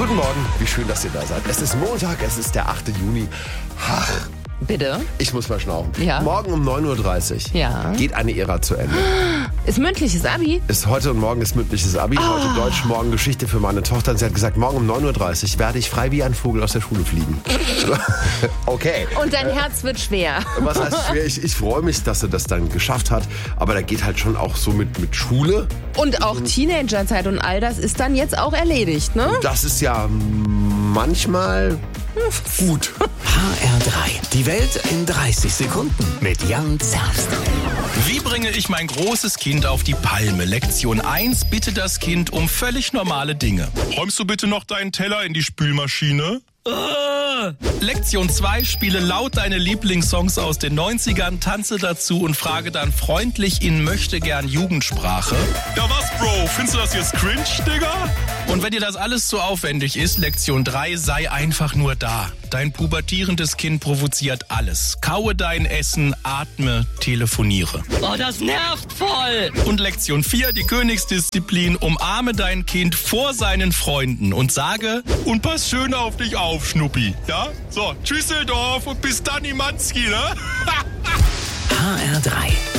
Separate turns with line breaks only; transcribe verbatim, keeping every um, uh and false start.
Guten Morgen, wie schön, dass ihr da seid. Es ist Montag, es ist der achte Juni. Ach,
Bitte?
ich muss mal schnaufen.
Ja.
Morgen um neun Uhr dreißig
Ja.
geht eine Ära zu Ende.
Ist mündliches Abi?
Ist heute und morgen ist mündliches Abi, heute Deutsch, morgen Geschichte für meine Tochter. Und sie hat gesagt, morgen um neun Uhr dreißig werde ich frei wie ein Vogel aus der Schule fliegen. Okay.
Und dein Herz wird schwer.
Was heißt schwer? Ich, ich freue mich, dass sie das dann geschafft hat. Aber da geht halt schon auch so mit, mit Schule.
Und auch Teenagerzeit und all das ist dann jetzt auch erledigt, ne?
Das ist ja manchmal gut.
H R drei. Die Welt in dreißig Sekunden mit Jan Zerst.
Wie bringe ich mein großes Kind auf die Palme? Lektion eins, bitte das Kind um völlig normale Dinge. Räumst du bitte noch deinen Teller in die Spülmaschine? Uh. Lektion zwei, spiele laut deine Lieblingssongs aus den neunzigern, tanze dazu und frage dann freundlich in möchtegern Jugendsprache. Ja was, Bro? Findest du das jetzt cringe, Digga? Und wenn dir das alles zu aufwendig ist, Lektion drei, sei einfach nur da. Dein pubertierendes Kind provoziert alles. Kaue dein Essen, atme, telefoniere.
Oh, das nervt voll!
Und Lektion vier, die Königsdisziplin, umarme dein Kind vor seinen Freunden und sage, und pass schön auf dich auf, Schnuppi. Ja? So, Tschüsseldorf und bis dann, Imanski, ne?
H R drei.